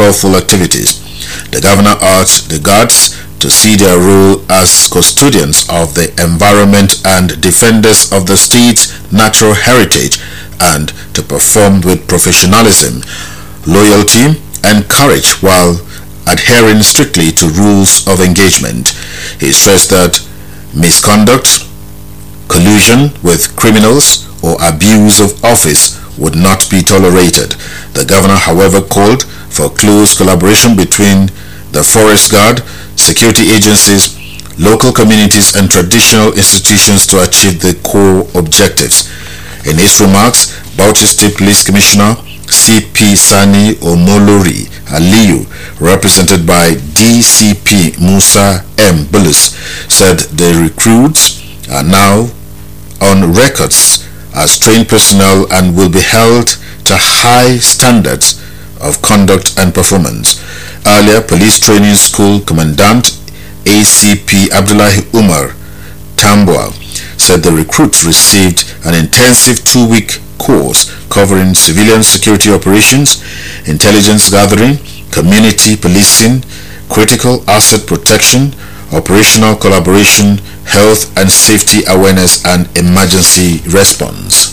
unlawful activities. The governor urged the guards to see their role as custodians of the environment and defenders of the state's natural heritage, and to perform with professionalism, loyalty, and courage while adhering strictly to rules of engagement. He stressed that misconduct, collusion with criminals, or abuse of office would not be tolerated. The governor, however, called for close collaboration between the Forest Guard, security agencies, local communities, and traditional institutions to achieve the core objectives. In his remarks, Bauchi State Police Commissioner CP Sani Omolori Aliyu, represented by DCP Musa M. Bulus, said the recruits are now on records as trained personnel and will be held to high standards of conduct and performance. Earlier, Police Training School Commandant ACP Abdullahi Umar Tambua said the recruits received an intensive 2-week course covering civilian security operations, intelligence gathering, community policing, critical asset protection, operational collaboration, health and safety awareness, and emergency response.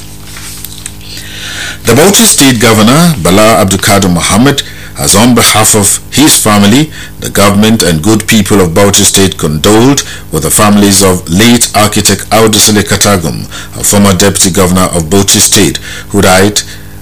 The Bauchi State Governor Bala Abdulkadir Mohammed has, on behalf of his family, the government, and good people of Bauchi State, condoled with the families of late architect Audu Sule Katagum, a former deputy governor of Bauchi State, who died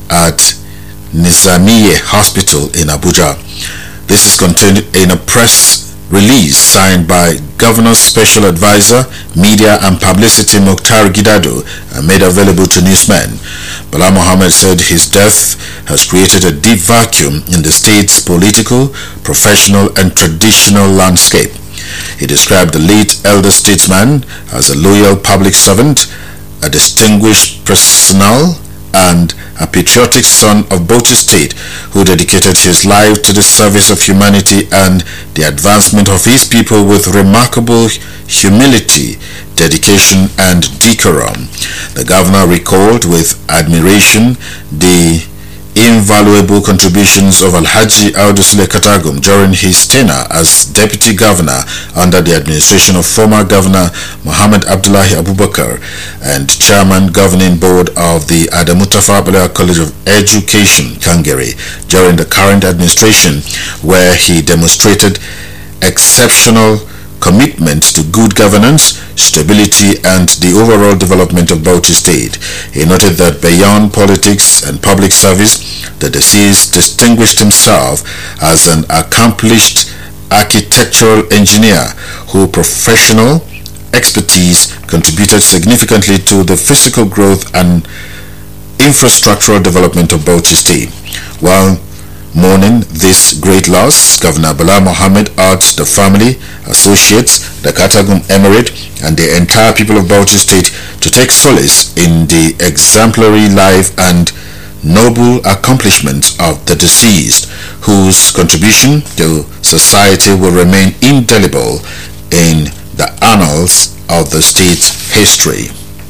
at Nizamiye Hospital in Abuja. This is contained in a press release signed by Governor's Special Advisor, Media and Publicity Mukhtar Gidado, and made available to newsmen. Bala Mohammed said his death has created a deep vacuum in the state's political, professional, and traditional landscape. He described the late elder statesman as a loyal public servant, a distinguished personal, and a patriotic son of Bauchi State who dedicated his life to the service of humanity and the advancement of his people with remarkable humility, dedication, and decorum. The governor recalled with admiration the invaluable contributions of Alhaji Audu Sule Katagum during his tenure as deputy governor under the administration of former governor Muhammad Abdullahi Abubakar and chairman governing board of the Adamu Tafawa Balewa College of Education, Kangere, during the current administration, where he demonstrated exceptional commitment to good governance, stability, and the overall development of Bauchi State. He noted that beyond politics and public service, the deceased distinguished himself as an accomplished architectural engineer whose professional expertise contributed significantly to the physical growth and infrastructural development of Bauchi State. While mourning this great loss, Governor Bala Mohammed urged the family, associates, the Katagum Emirate, and the entire people of Bauchi State to take solace in the exemplary life and noble accomplishments of the deceased, whose contribution to society will remain indelible in the annals of the state's history.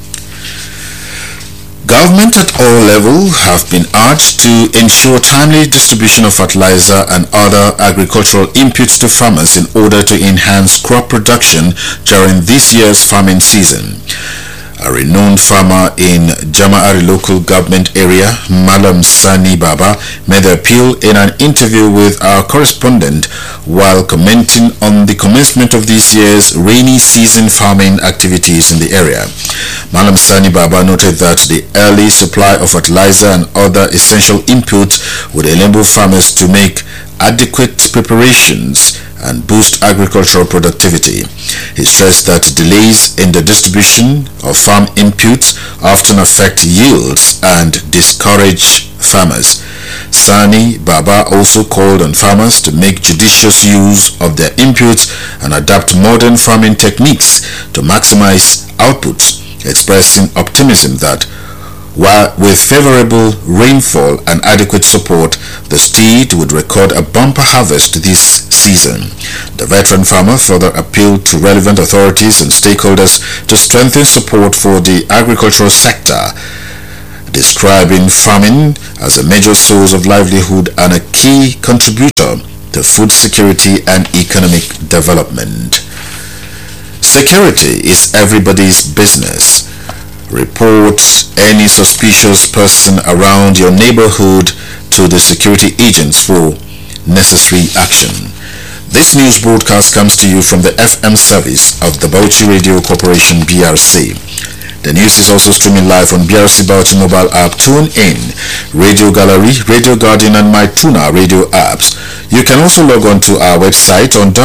Government at all levels have been urged to ensure timely distribution of fertilizer and other agricultural inputs to farmers in order to enhance crop production during this year's farming season. A renowned farmer in Jama'ari local government area, Malam Sani Baba, made the appeal in an interview with our correspondent while commenting on the commencement of this year's rainy season farming activities in the area. Malam Sani Baba noted that the early supply of fertilizer and other essential inputs would enable farmers to make adequate preparations and boost agricultural productivity. He stressed that delays in the distribution of farm inputs often affect yields and discourage farmers. Sani Baba also called on farmers to make judicious use of their inputs and adapt modern farming techniques to maximize outputs, expressing optimism that while with favorable rainfall and adequate support, the state would record a bumper harvest this season. The veteran farmer further appealed to relevant authorities and stakeholders to strengthen support for the agricultural sector describing farming as a major source of livelihood and a key contributor to food security and economic development. Security is everybody's business. Report any suspicious person around your neighborhood to the security agents for necessary action. This news broadcast comes to you from the FM service of the Bauchi Radio Corporation BRC. The news is also streaming live on BRC Bauchi mobile app, TuneIn, Radio Gallery, Radio Guardian and MyTuna radio apps. You can also log on to our website on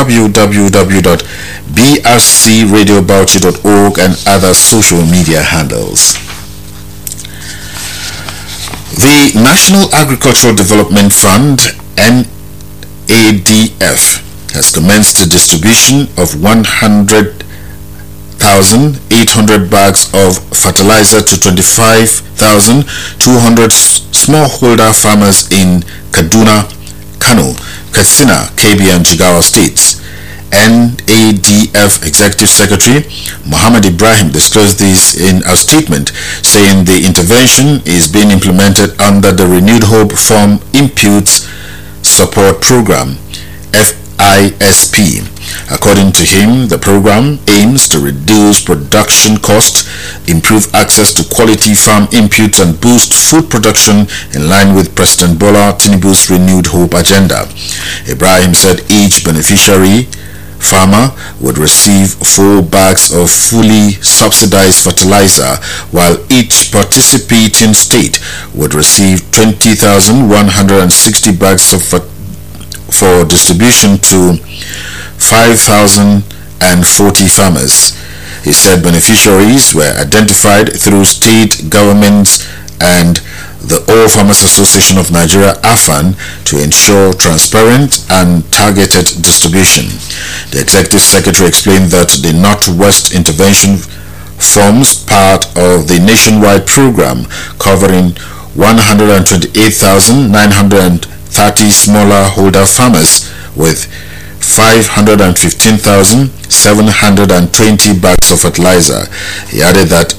www.brcradiobauchi.org and other social media handles. The National Agricultural Development Fund, NADF, has commenced the distribution of 100,800 bags of fertilizer to 25,200 smallholder farmers in Kaduna, Kano, Katsina, Kebbi and Jigawa states. NADF Executive Secretary Muhammad Ibrahim disclosed this in a statement, saying the intervention is being implemented under the Renewed Hope Farm Inputs Support Program, FISP. According to him, the program aims to reduce production costs, improve access to quality farm inputs and boost food production in line with President Bola Tinubu's Renewed Hope agenda. Ibrahim said each beneficiary farmer would receive 4 bags of fully subsidized fertilizer, while each participating state would receive 20,160 bags for distribution to 5,040 farmers. He said beneficiaries were identified through state governments and the All Farmers Association of Nigeria, AFAN, to ensure transparent and targeted distribution. The Executive Secretary explained that the Northwest Intervention forms part of the nationwide program covering 128,930 smaller holder farmers with 515,720 bags of fertilizer. He added that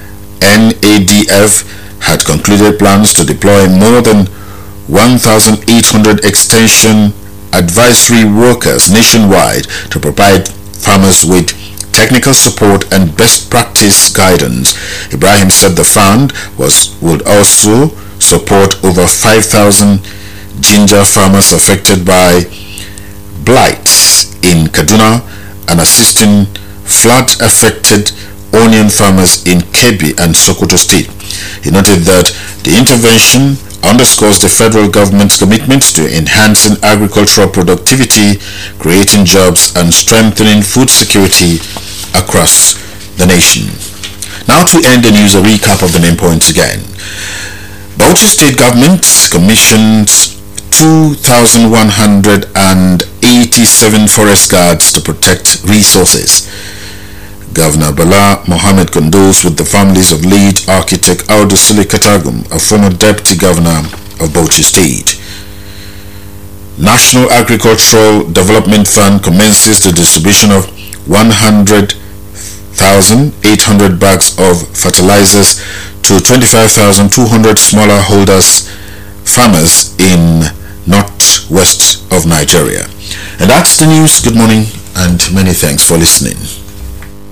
NADF had concluded plans to deploy more than 1,800 extension advisory workers nationwide to provide farmers with technical support and best practice guidance. Ibrahim said the fund would also support over 5,000 ginger farmers affected by blights in Kaduna and assisting flood-affected onion farmers in Kebbi and Sokoto State. He noted that the intervention underscores the federal government's commitment to enhancing agricultural productivity, creating jobs and strengthening food security across the nation. Now to end the news, a recap of the main points again. Bauchi State Government commissions 2,187 forest guards to protect resources. Governor Bala Mohammed condoles with the families of late architect Audu Sule Katagum, a former deputy governor of Bauchi State. National Agricultural Development Fund commences the distribution of 100,800 bags of fertilizers to 25,200 smaller holders farmers in northwest of Nigeria. And that's the news. Good morning and many thanks for listening.